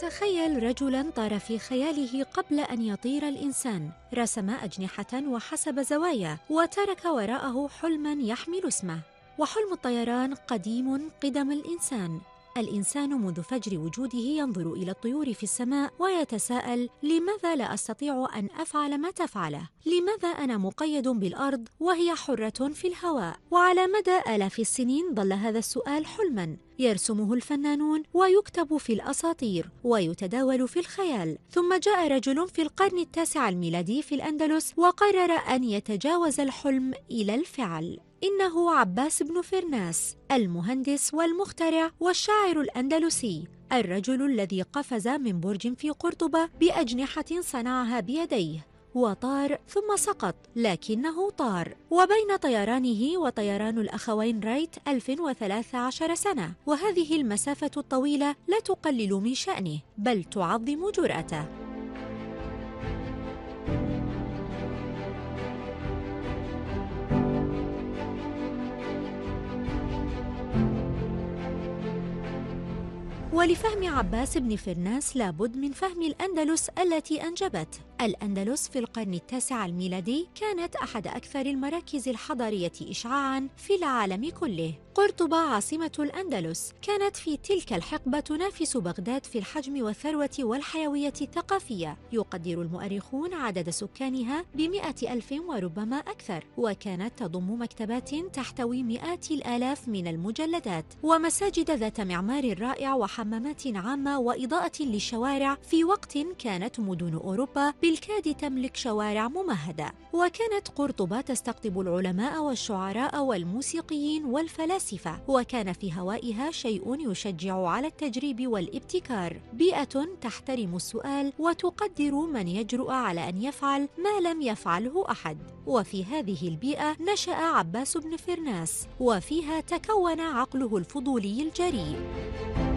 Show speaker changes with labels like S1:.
S1: تخيل رجلاً طار في خياله قبل أن يطير الإنسان، رسم أجنحة وحسب زوايا، وترك وراءه حلماً يحمل اسمه. وحلم الطيران قديم قدم الإنسان. الإنسان منذ فجر وجوده ينظر إلى الطيور في السماء ويتساءل: لماذا لا أستطيع أن أفعل ما تفعله؟ لماذا أنا مقيد بالأرض وهي حرة في الهواء؟ وعلى مدى آلاف السنين ظل هذا السؤال حلماً يرسمه الفنانون ويكتب في الأساطير ويتداول في الخيال. ثم جاء رجل في القرن التاسع الميلادي في الأندلس وقرر أن يتجاوز الحلم إلى الفعل. إنه عباس بن فرناس، المهندس والمخترع والشاعر الأندلسي، الرجل الذي قفز من برج في قرطبة بأجنحة صنعها بيديه وطار ثم سقط، لكنه طار. وبين طيرانه وطيران الأخوين رايت 1013 سنة، وهذه المسافة الطويلة لا تقلل من شأنه بل تعظم جرأته. ولفهم عباس بن فرناس لابد من فهم الأندلس التي أنجبته. الأندلس في القرن التاسع الميلادي كانت أحد أكثر المراكز الحضارية إشعاعاً في العالم كله. قرطبة عاصمة الأندلس كانت في تلك الحقبة تنافس بغداد في الحجم والثروة والحيوية الثقافية. يقدر المؤرخون عدد سكانها ب100,000 وربما أكثر، وكانت تضم مكتبات تحتوي مئات الآلاف من المجلدات، ومساجد ذات معمار رائع، وحمامات عامة، وإضاءة للشوارع في وقت كانت مدن أوروبا بالكاد تملك شوارع ممهدة. وكانت قرطبة تستقطب العلماء والشعراء والموسيقيين والفلاسفة، وكان في هوائها شيء يشجع على التجريب والابتكار، بيئة تحترم السؤال وتقدر من يجرؤ على أن يفعل ما لم يفعله أحد. وفي هذه البيئة نشأ عباس بن فرناس، وفيها تكون عقله الفضولي الجريء.